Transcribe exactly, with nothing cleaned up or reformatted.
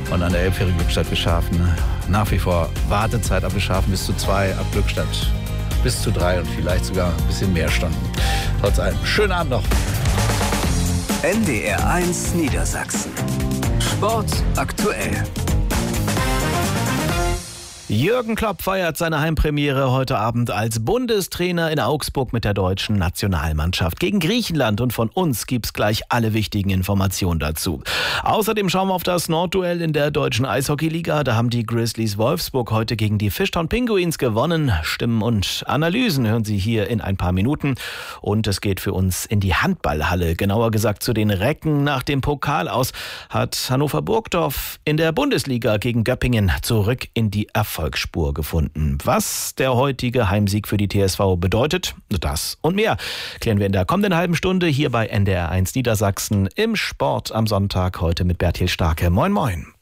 Und an der Elbphäre Glückstadt, wir schaffen nach wie vor Wartezeit, aber wir schaffen bis zu zwei, ab Glückstadt bis zu drei und vielleicht sogar ein bisschen mehr Stunden. Trotz allem, schönen Abend noch. N D R eins Niedersachsen. Sport aktuell. Jürgen Klopp feiert seine Heimpremiere heute Abend als Bundestrainer in Augsburg mit der deutschen Nationalmannschaft gegen Griechenland. Und von uns gibt's gleich alle wichtigen Informationen dazu. Außerdem schauen wir auf das Nordduell in der deutschen Eishockeyliga. Da haben die Grizzlies Wolfsburg heute gegen die Fishtown Pinguins gewonnen. Stimmen und Analysen hören Sie hier in ein paar Minuten. Und es geht für uns in die Handballhalle. Genauer gesagt zu den Recken. Nach dem Pokal aus hat Hannover Burgdorf in der Bundesliga gegen Göppingen zurück in die Erfolgsspur gefunden. Was der heutige Heimsieg für die T S V bedeutet, das und mehr klären wir in der kommenden halben Stunde hier bei N D R eins Niedersachsen im Sport am Sonntag heute mit Bertil Starke. Moin moin.